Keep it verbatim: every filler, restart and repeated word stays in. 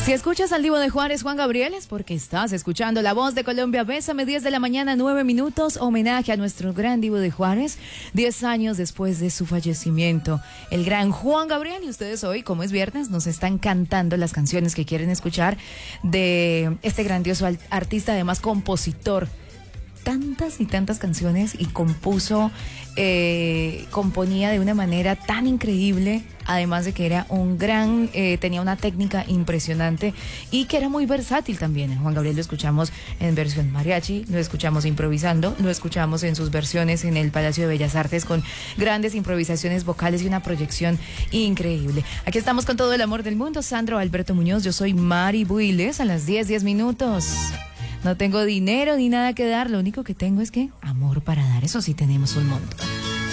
Si escuchas al Divo de Juárez, Juan Gabriel, es porque estás escuchando La Voz de Colombia. Bésame, diez de la mañana, nueve minutos. Homenaje a nuestro gran Divo de Juárez, diez años después de su fallecimiento. El gran Juan Gabriel. Y ustedes hoy, como es viernes, nos están cantando las canciones que quieren escuchar de este grandioso artista, además compositor. Tantas y tantas canciones y compuso, eh, componía de una manera tan increíble, además de que era un gran, eh, tenía una técnica impresionante y que era muy versátil también. Juan Gabriel lo escuchamos en versión mariachi, lo escuchamos improvisando, lo escuchamos en sus versiones en el Palacio de Bellas Artes con grandes improvisaciones vocales y una proyección increíble. Aquí estamos con todo el amor del mundo. Sandro Alberto Muñoz, yo soy Mari Builes, a las diez, diez minutos. No tengo dinero ni nada que dar, lo único que tengo es que amor para dar, eso sí tenemos un montón.